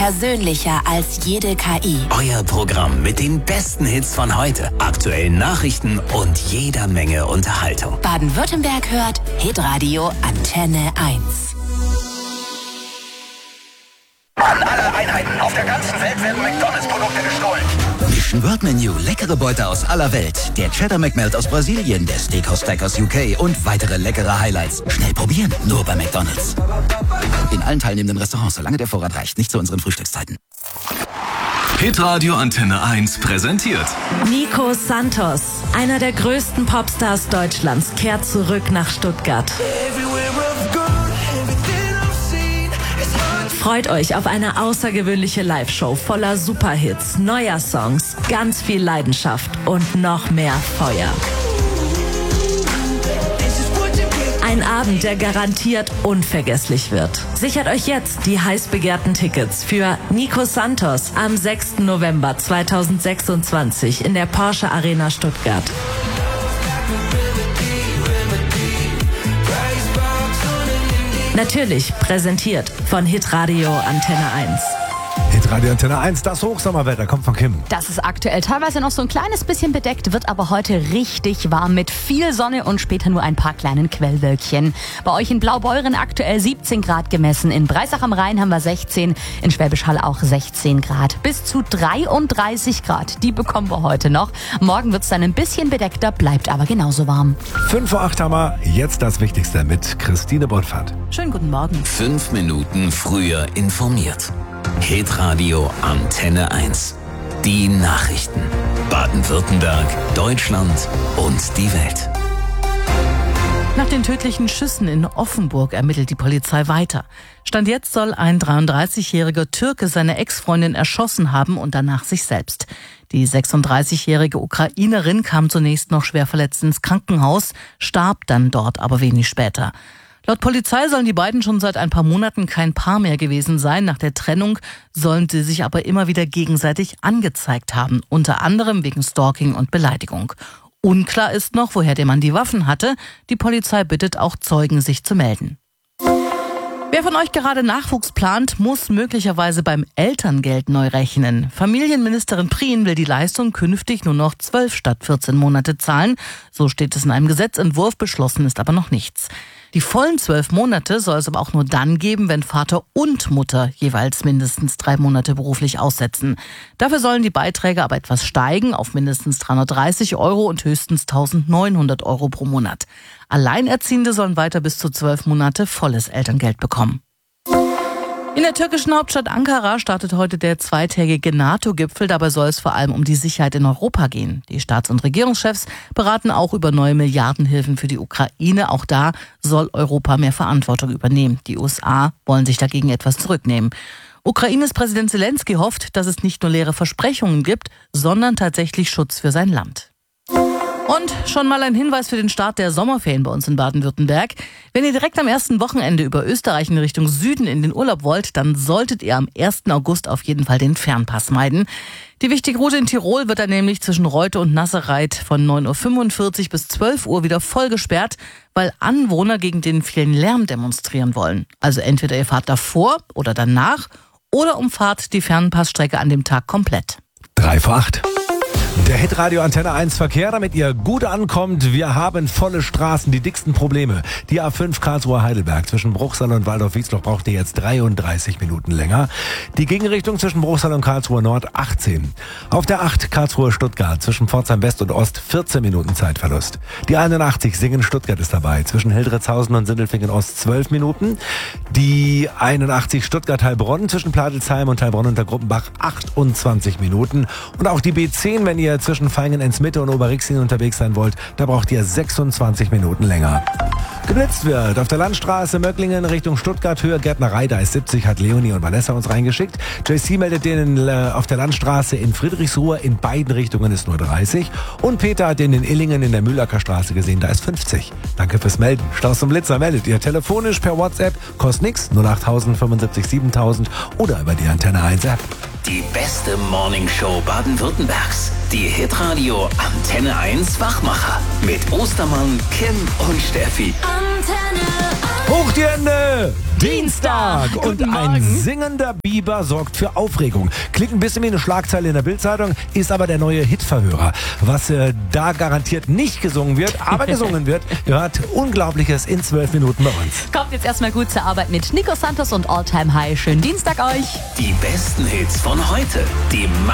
persönlicher als jede KI. Euer Programm mit den besten Hits von heute, aktuellen Nachrichten und jeder Menge Unterhaltung. Baden-Württemberg hört Hitradio Antenne 1. An alle Einheiten auf der ganzen Welt werden McDonalds-Produkte gestohlen. Mission World Menu, leckere Beute aus aller Welt. Der Cheddar McMelt aus Brasilien, der Steakhouse Stack aus UK und weitere leckere Highlights. Schnell probieren, nur bei McDonalds. In allen teilnehmenden Restaurants, solange der Vorrat reicht, nicht zu unseren Frühstückszeiten. Hitradio Antenne 1 präsentiert Nico Santos, einer der größten Popstars Deutschlands, kehrt zurück nach Stuttgart. Freut euch auf eine außergewöhnliche Live-Show voller Superhits, neuer Songs, ganz viel Leidenschaft und noch mehr Feuer. Ein Abend, der garantiert unvergesslich wird. Sichert euch jetzt die heiß begehrten Tickets für Nico Santos am 6. November 2026 in der Porsche Arena Stuttgart. Natürlich präsentiert von Hitradio Antenne 1. Hitradio Antenne 1, das Hochsommerwetter kommt von Kim. Das ist aktuell teilweise noch so ein kleines bisschen bedeckt, wird aber heute richtig warm mit viel Sonne und später nur ein paar kleinen Quellwölkchen. Bei euch in Blaubeuren aktuell 17 Grad gemessen, in Breisach am Rhein haben wir 16, in Schwäbisch Hall auch 16 Grad. Bis zu 33 Grad, die bekommen wir heute noch. Morgen wird es dann ein bisschen bedeckter, bleibt aber genauso warm. 5 vor 8 haben wir, jetzt das Wichtigste mit Christine Bonfant. Schönen guten Morgen. 5 Minuten früher informiert. Hitradio Antenne 1. Die Nachrichten. Baden-Württemberg, Deutschland und die Welt. Nach den tödlichen Schüssen in Offenburg ermittelt die Polizei weiter. Stand jetzt soll ein 33-jähriger Türke seine Ex-Freundin erschossen haben und danach sich selbst. Die 36-jährige Ukrainerin kam zunächst noch schwer verletzt ins Krankenhaus, starb dann dort aber wenig später. Laut Polizei sollen die beiden schon seit ein paar Monaten kein Paar mehr gewesen sein. Nach der Trennung sollen sie sich aber immer wieder gegenseitig angezeigt haben, unter anderem wegen Stalking und Beleidigung. Unklar ist noch, woher der Mann die Waffen hatte. Die Polizei bittet auch Zeugen, sich zu melden. Wer von euch gerade Nachwuchs plant, muss möglicherweise beim Elterngeld neu rechnen. Familienministerin Prien will die Leistung künftig nur noch 12 statt 14 Monate zahlen. So steht es in einem Gesetzentwurf, beschlossen ist aber noch nichts. Die vollen 12 Monate soll es aber auch nur dann geben, wenn Vater und Mutter jeweils mindestens 3 Monate beruflich aussetzen. Dafür sollen die Beiträge aber etwas steigen auf mindestens 330 € und höchstens 1.900 € pro Monat. Alleinerziehende sollen weiter bis zu 12 Monate volles Elterngeld bekommen. In der türkischen Hauptstadt Ankara startet heute der zweitägige NATO-Gipfel. Dabei soll es vor allem um die Sicherheit in Europa gehen. Die Staats- und Regierungschefs beraten auch über neue Milliardenhilfen für die Ukraine. Auch da soll Europa mehr Verantwortung übernehmen. Die USA wollen sich dagegen etwas zurücknehmen. Ukraines Präsident Zelensky hofft, dass es nicht nur leere Versprechungen gibt, sondern tatsächlich Schutz für sein Land. Und schon mal ein Hinweis für den Start der Sommerferien bei uns in Baden-Württemberg. Wenn ihr direkt am ersten Wochenende über Österreich in Richtung Süden in den Urlaub wollt, dann solltet ihr am 1. August auf jeden Fall den Fernpass meiden. Die wichtige Route in Tirol wird dann nämlich zwischen Reute und Nasserreit von 9.45 Uhr bis 12 Uhr wieder voll gesperrt, weil Anwohner gegen den vielen Lärm demonstrieren wollen. Also entweder ihr fahrt davor oder danach oder umfahrt die Fernpassstrecke an dem Tag komplett. 3 vor 8. Der Hitradio Antenne 1 Verkehr, damit ihr gut ankommt. Wir haben volle Straßen, die dicksten Probleme. Die A5 Karlsruhe-Heidelberg zwischen Bruchsal und Waldorf-Wiesloch braucht ihr jetzt 33 Minuten länger. Die Gegenrichtung zwischen Bruchsal und Karlsruhe Nord 18. Auf der 8 Karlsruhe-Stuttgart zwischen Pforzheim West und Ost 14 Minuten Zeitverlust. Die 81 Singen-Stuttgart ist dabei zwischen Hildritzhausen und Sindelfingen Ost 12 Minuten. Die 81 Stuttgart-Heilbronn zwischen Platelsheim und Heilbronn unter Gruppenbach 28 Minuten. Und auch die B10, wenn ihr zwischen Vaihingen-Ensmitte und Oberrixingen unterwegs sein wollt, da braucht ihr 26 Minuten länger. Geblitzt wird auf der Landstraße Möcklingen Richtung Stuttgart, Höhe Gärtnerei, da ist 70, hat Leonie und Vanessa uns reingeschickt. JC meldet denen auf der Landstraße in Friedrichsruhe, in beiden Richtungen ist nur 30. Und Peter hat den in Illingen in der Mühlacker Straße gesehen, da ist 50. Danke fürs Melden. Staus und Blitzer meldet ihr telefonisch per WhatsApp, kostet nix, 08000 75 7000 oder über die Antenne 1 App. Die beste Morningshow Baden-Württembergs. Die Hitradio Antenne 1 Wachmacher. Mit Ostermann, Kim und Steffi. Antenne 1. Hoch die Hände! Dienstag! Und Guten ein Morgen. singender Biber sorgt für Aufregung. Klingt ein bisschen wie eine Schlagzeile in der Bildzeitung, ist aber der neue Hitverhörer. Was da garantiert nicht gesungen wird, aber gesungen wird, hört Unglaubliches in 12 Minuten bei uns. Kommt jetzt erstmal gut zur Arbeit mit Nico Santos und All Time High. Schönen Dienstag euch. Die besten Hits von heute. Die